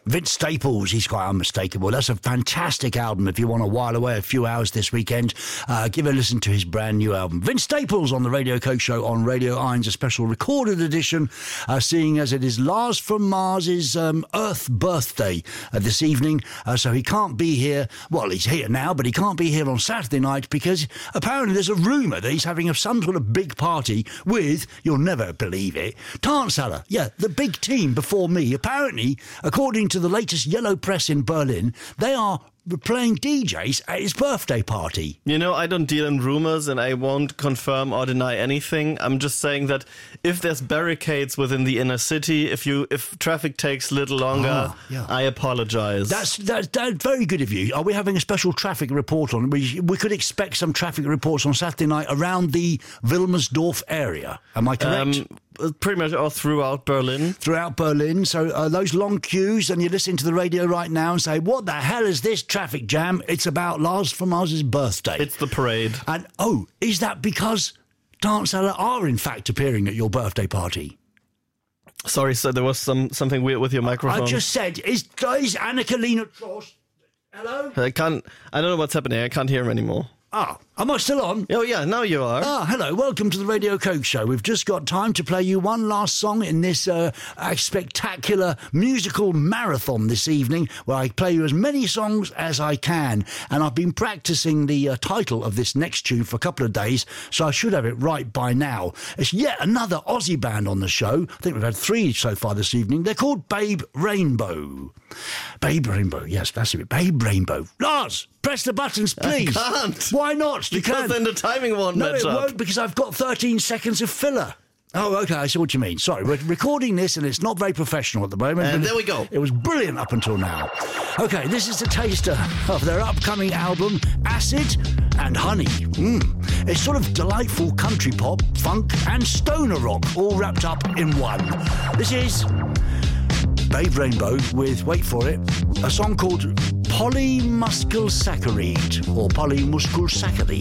Vince Staples, he's quite unmistakable. That's a fantastic album. If you want to while away a few hours this weekend, give a listen to his brand new album. Vince Staples on the Radio Coke Show on Radio Irons, a special recorded edition, seeing as it is Lars from Mars's Earth birthday this evening. So he can't be here. Well, he's here now, but he can't be here on Saturday night because apparently there's a rumour that he's having some sort of big party with, you'll never believe it, Tarnsaller. Yeah, the big team before me. Apparently, according to the latest yellow press in Berlin, they are playing DJs at his birthday party. You know, I don't deal in rumors and I won't confirm or deny anything. I'm just saying that if there's barricades within the inner city, if traffic takes a little longer, I apologize. That's very good of you. Are we having a special traffic report on? We could expect some traffic reports on Saturday night around the Wilmersdorf area. Am I correct? Pretty much all throughout Berlin. Throughout Berlin. So those long queues, and you listen to the radio right now and say, what the hell is this traffic jam? It's about Lars von Mars's birthday. It's the parade. And, is that because Tarnsaller are in fact appearing at your birthday party? Sorry, so there was something weird with your microphone. I just said, is Anna-Kalina Trost... Hello? I don't know what's happening. I can't hear him anymore. Am I still on? Oh, yeah, now you are. Hello, welcome to the Radio Coke Show. We've just got time to play you one last song in this spectacular musical marathon this evening, where I play you as many songs as I can. And I've been practicing the title of this next tune for a couple of days, so I should have it right by now. It's yet another Aussie band on the show. I think we've had 3 so far this evening. They're called Babe Rainbow. Babe Rainbow, yes, that's it. Babe Rainbow. Lars, press the buttons, please. I can't. Why not? Because then the timing won't match up. No, it won't, because I've got 13 seconds of filler. Oh, OK, I see what you mean. Sorry, we're recording this and it's not very professional at the moment. And there we go. It was brilliant up until now. OK, this is the taster of their upcoming album, Acid and Honey. It's sort of delightful country pop, funk and stoner rock, all wrapped up in one. This is Babe Rainbow with, wait for it, a song called Polymuscle Saccharide or Polymuscle Saccharide.